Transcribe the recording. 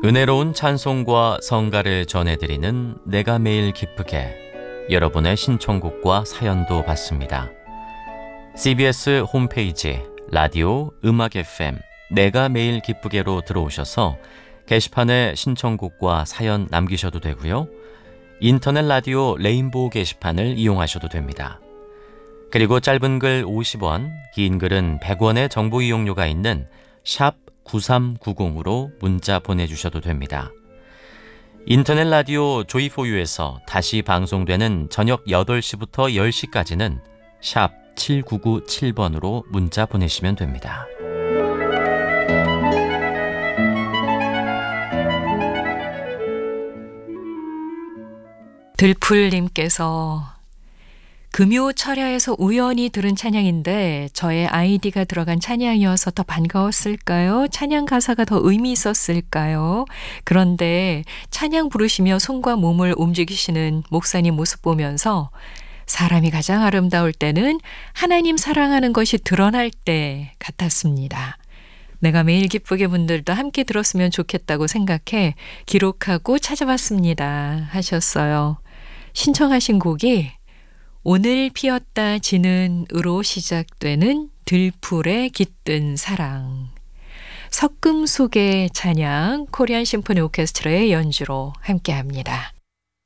은혜로운 찬송과 성가를 전해드리는 내가 매일 기쁘게, 여러분의 신청곡과 사연도 받습니다. CBS 홈페이지 라디오 음악 FM 내가 매일 기쁘게로 들어오셔서 게시판에 신청곡과 사연 남기셔도 되고요. 인터넷 라디오 레인보우 게시판을 이용하셔도 됩니다. 그리고 짧은 글 50원, 긴 글은 100원의 정보 이용료가 있는 샵 9390으로 문자 보내주셔도 됩니다. 인터넷 라디오 조이포유에서 다시 방송되는 저녁 8시부터 10시까지는 샵 7997번으로 문자 보내시면 됩니다. 들풀님께서 금요철야에서 우연히 들은 찬양인데 저의 아이디가 들어간 찬양이어서 더 반가웠을까요? 찬양 가사가 더 의미 있었을까요? 그런데 찬양 부르시며 손과 몸을 움직이시는 목사님 모습 보면서 사람이 가장 아름다울 때는 하나님 사랑하는 것이 드러날 때 같았습니다. 내가 매일 기쁘게 분들도 함께 들었으면 좋겠다고 생각해 기록하고 찾아봤습니다 하셨어요. 신청하신 곡이 오늘 피었다 지는으로 시작되는 들풀의 깃든 사랑, 석금 속의 찬양 코리안 심포니 오케스트라의 연주로 함께합니다.